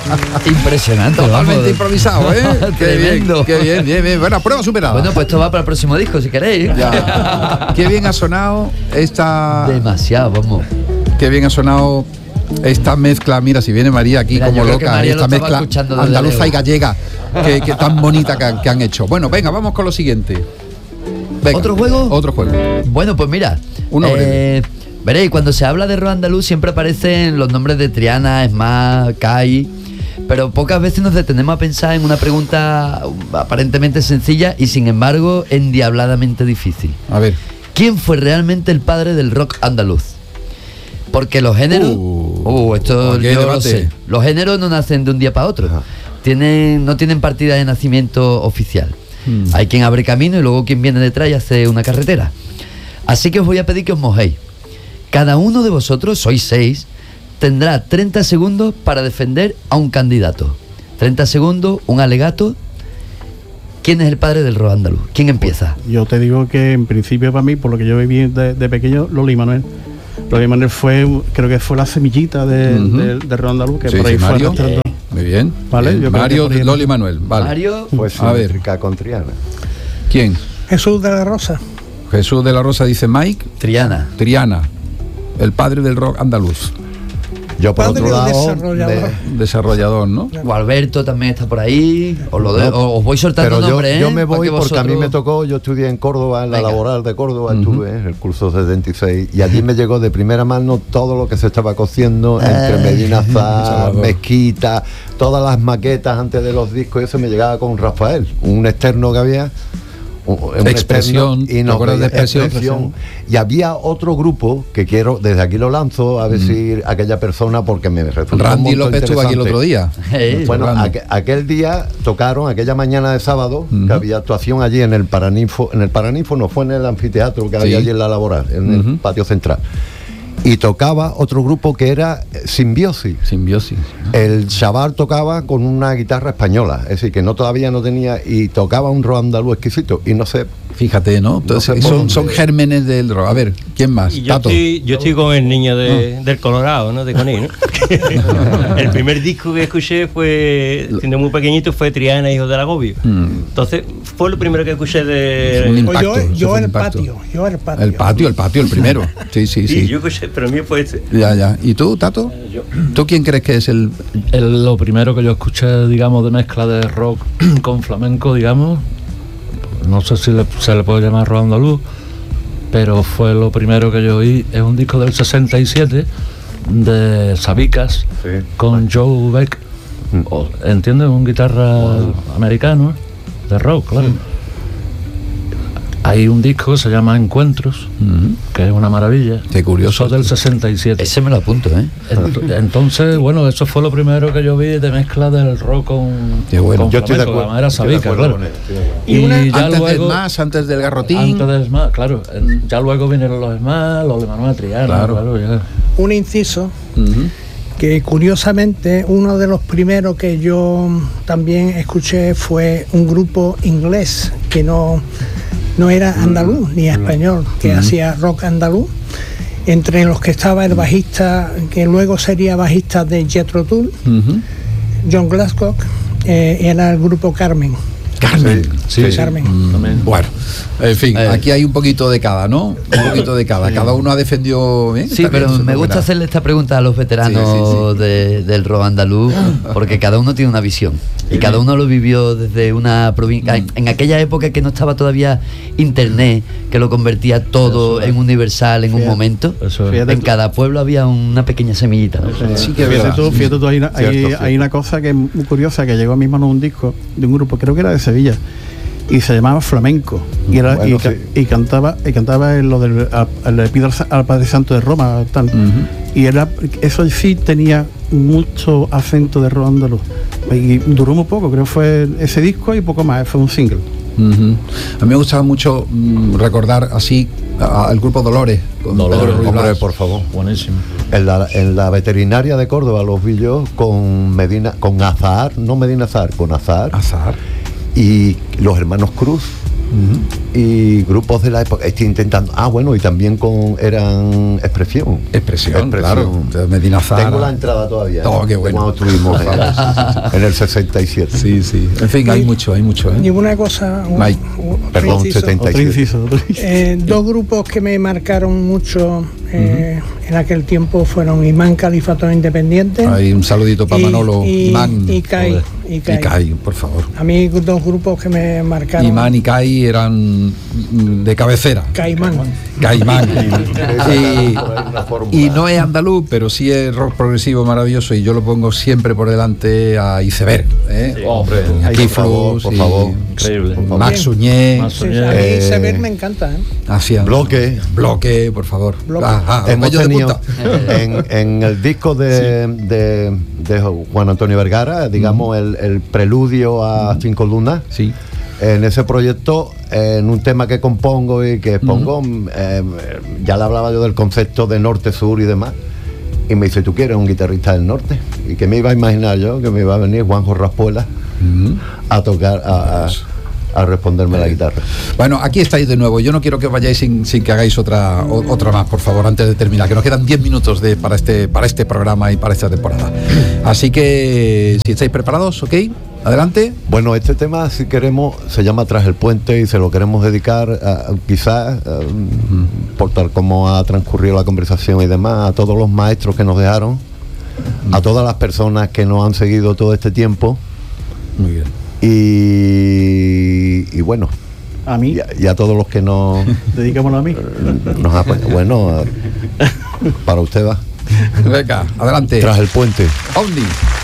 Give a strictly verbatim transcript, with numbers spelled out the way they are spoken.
Impresionante. Totalmente vamos. improvisado, ¿eh? Qué bien, qué bien, bien, bien. Bueno, prueba superada. Bueno, pues esto va para el próximo disco, si queréis. Ya. Qué bien ha sonado esta... Demasiado, vamos. Qué bien ha sonado esta mezcla. Mira, si viene María aquí Mira, yo como creo que loca, María lo esta estaba mezcla escuchando desde andaluza lejos. y gallega, que, que tan bonita que, han- que han hecho. Bueno, venga, vamos con lo siguiente. Venga, ¿Otro juego? Otro juego. Bueno, pues mira. Uno eh, veréis, cuando se habla de rock andaluz siempre aparecen los nombres de Triana, Esma, Kai, pero pocas veces nos detenemos a pensar en una pregunta aparentemente sencilla y sin embargo endiabladamente difícil. A ver. ¿Quién fue realmente el padre del rock andaluz? Porque los géneros... Uh, Uh, esto aquí hay yo lo debate. sé. Los géneros no nacen de un día para otro. Tienen, no tienen partida de nacimiento oficial. Hmm. Hay quien abre camino y luego quien viene detrás y hace una carretera. Así que os voy a pedir que os mojéis. Cada uno de vosotros, sois seis, tendrá treinta segundos para defender a un candidato. treinta segundos, un alegato. ¿Quién es el padre del rock andaluz? ¿Quién empieza? Yo te digo que en principio para mí, por lo que yo viví de, de pequeño, Loli Manuel. Loli Manuel fue, creo que fue la semillita de, Ujú. de, de rock andaluz, que Sí, por ahí sí, fue Mario. arrastrando. Muy bien. Vale, bien. yo creo Mario, que por ahí- Loli Manuel. Vale. Mario. Pues A ver. Céntrica con Triana. ¿Quién? Jesús de la Rosa. Jesús de la Rosa dice Mike. Triana. Triana, el padre del rock andaluz. Yo por Padre otro del lado, desarrollador. me- Desarrollador, ¿no? O Alberto también está por ahí. Os, lo de- No, os voy soltando pero yo, nombres, ¿eh? yo me Para voy que porque a mí vosotros- me tocó, yo estudié en Córdoba, en la Venga. laboral de Córdoba, Ujú. estuve en el curso setenta y seis y allí me llegó de primera mano todo lo que se estaba cociendo entre Medina Zar, Salvador. Mezquita, todas las maquetas antes de los discos, y eso me llegaba con Rafael, un externo que había. un- un Expresión, externo, ¿te y nos acuerdas de veía- Expresión? Y había otro grupo que quiero, desde aquí lo lanzo, a ver si aquella persona, porque me resultó un Randy monto López estuvo aquí el interesante. otro día. Hey, Bueno, Randy. aqu- aquel día tocaron, aquella mañana de sábado, Ujú. que había actuación allí en el Paraninfo, en el Paraninfo no fue en el anfiteatro que Sí. había allí en la laboral, en Ujú. el patio central. Y tocaba otro grupo que era eh, Simbiosis. Simbiosis. El chaval tocaba con una guitarra española, es decir, que no todavía no tenía, y tocaba un rock andaluz exquisito, y no sé, Fíjate, ¿no? Entonces, No sé por son, dónde. son gérmenes del rock. A ver, ¿quién más? Y yo Tato. estoy, yo estoy con el niño de, del Colorado, ¿no? De Coní, ¿no? El primer disco que escuché fue, siendo muy pequeñito, fue Triana, Hijos del Agobio. Mm. Entonces, fue lo primero que escuché de... Un O impacto, yo, eso yo fue un el impacto. patio, yo el patio. El patio, el patio, el primero. Sí, sí, Sí, sí. yo escuché, pero a mí fue este. Ya, ya. ¿Y tú, Tato? ¿Tú quién crees que es el...? El- lo primero que yo escuché, digamos, de mezcla de rock con flamenco, digamos, no sé si le- se le puede llamar rock andaluz, pero fue lo primero que yo oí. Es un disco del sesenta y siete de Sabicas Sí. con Joe Beck, Mm. o- ¿entiendes? Un guitarra americano de rock, claro. Hay un disco que se llama Encuentros, que es una maravilla. Qué curioso. Eso es del sesenta y siete. Ese me lo apunto, ¿eh? Ent- Entonces, bueno, eso fue lo primero que yo vi de mezcla del rock con, Qué bueno. con Yo estoy de flamenco, acuerdo. que además era estoy de Sabica, acuerdo claro. con él, estoy de acuerdo. Y, Y una- ya antes luego, del más, antes del garrotín. antes del más, claro, en- ya luego vinieron los más, los de Manuel Triana, Claro. claro, ya. Un inciso Ujú. que curiosamente uno de los primeros que yo también escuché fue un grupo inglés que no, no era andaluz ni español, que hacía rock andaluz, entre los que estaba el bajista, que luego sería bajista de Jethro Tull, Ujú. John Glasgow, eh, era el grupo Carmen. Carmen. Sí, Sí, Carmen. También. Bueno, en fin, Eh. aquí hay un poquito de cada, ¿no? Un poquito de cada. Cada uno ha defendido bien. Sí, Está pero bien, me gusta buena. hacerle esta pregunta a los veteranos Sí, sí, sí. de- del rock andaluz, porque cada uno tiene una visión y cada uno lo vivió desde una provincia. En, en aquella época que no estaba todavía internet, que lo convertía todo Eso es. en universal en un Fíjate. momento. Eso es. Fíjate En tú. cada pueblo había una pequeña semillita, ¿no? Sí que es fíjate verdad. tú, fíjate tú, hay una, hay- Cierto, hay cierto. una cosa que es muy curiosa, que llegó a mis manos un disco de un grupo, creo que era de Sevilla, y se llamaba Flamenco, y, era, Bueno, y, ca- sí. y cantaba y cantaba en lo del a- a- le pido al sa- al Padre Santo de Roma, tal. Ujú. Y era, eso sí tenía mucho acento de rock andaluz, y duró muy poco, creo que fue ese disco y poco más, fue un single. Ujú. A mí me gustaba mucho mm, recordar así a- al grupo Dolores. Con Dolores, Pedro Ruiz Hombre, Blas. por favor. Buenísimo. En la, en la veterinaria de Córdoba los vi yo con Medina, con Azahar, no Medina Azahar, con Azahar Azar. y los hermanos Cruz, Uh-huh. Y grupos de la época, estoy intentando, ah bueno, y también con, eran Expresión. Expresión, claro, Medina Zara. Tengo la entrada todavía. Oh, qué bueno. Cuando estuvimos en, en el sesenta y siete. Sí, sí. En fin, hay mucho, hay mucho. ¿eh? Y una cosa, un, Mike. un, Perdón, inciso. setenta y siete. Otro inciso, otro inciso. Eh, dos grupos que me marcaron mucho eh, uh-huh. en aquel tiempo fueron Imán Califato Independiente. Hay un saludito para y, Manolo. Y, Imán. y Kai. Y Kai. Y Kai, por favor. A mí dos grupos que me marcaron. Imán y Kai eran de cabecera. Caimán. Caimán. y, y no es andaluz, pero sí es rock progresivo maravilloso y yo lo pongo siempre por delante a Iceberg. ¿eh? Sí, hombre, a Tiflus, por favor. Increíble. Max Suñé. Max Sí, Suñé. a mí Eh, Iceberg me encanta. ¿eh? Hacían Bloque. Bloque, por favor. Bloque. Ajá, Hemos bello de tenido punta. en, en el disco de, de, de Juan Antonio Vergara, digamos, el, el preludio a Cinco Lunas. Sí. En ese proyecto, en un tema que compongo y que expongo, uh-huh. eh, ya le hablaba yo del concepto de norte-sur y demás. Y me dice, ¿tú quieres un guitarrista del norte? Y que me iba a imaginar yo que me iba a venir Juanjo Raspuela uh-huh. a tocar, a, a, a responderme la guitarra. Bueno, aquí estáis de nuevo. Yo no quiero que vayáis sin, sin que hagáis otra o, otra más, por favor, antes de terminar, que nos quedan diez minutos de, para, este, para este programa y para esta temporada. Así que, si estáis preparados, ¿ok? Adelante. Bueno, este tema, si queremos, se llama Tras el Puente y se lo queremos dedicar a, quizás, a, uh-huh. por tal como ha transcurrido la conversación y demás, a todos los maestros que nos dejaron, uh-huh. a todas las personas que nos han seguido todo este tiempo. Muy bien. Y, y bueno, a mí. Y a, y a todos los que nos... Dedicámoslo a mí. Nos ha, bueno, para usted va. Venga, adelante. Tras el Puente. Omni.